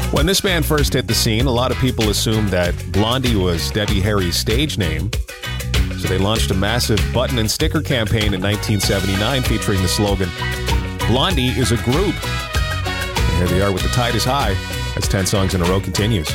When this band first hit the scene, a lot of people assumed that Blondie was Debbie Harry's stage name. So they launched a massive button and sticker campaign in 1979 featuring the slogan, "Blondie is a group." And here they are with The Tide is High as 10 Songs in a Row continues.